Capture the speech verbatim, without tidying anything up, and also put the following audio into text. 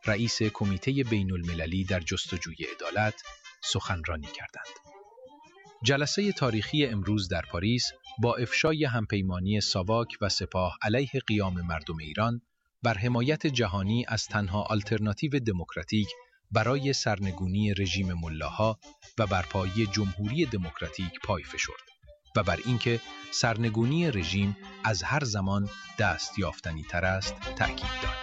رئیس کمیته بین المللی در جستجوی عدالت، سخنرانی کردند. جلسه تاریخی امروز در پاریس با افشای همپیمانی ساواک و سپاه علیه قیام مردم ایران بر حمایت جهانی از تنها آلترناتیو دموکراتیک برای سرنگونی رژیم ملاها و برپایی جمهوری دموکراتیک پای فشرد و بر اینکه سرنگونی رژیم از هر زمان دست یافتنی تر است تأکید داد.